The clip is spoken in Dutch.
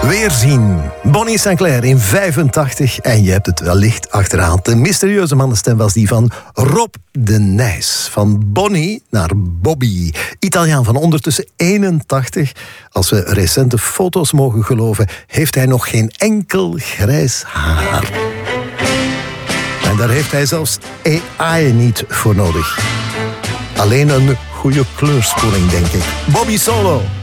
Weerzien. Bonnie Sinclair in 85. En je hebt het wellicht achterhaald. De mysterieuze mannenstem was die van Rob de Nijs. Van Bonnie naar Bobby. Italiaan van ondertussen 81. Als we recente foto's mogen geloven, heeft hij nog geen enkel grijs haar. En daar heeft hij zelfs AI niet voor nodig. Alleen een goede kleurspoeling, denk ik. Bobby Solo.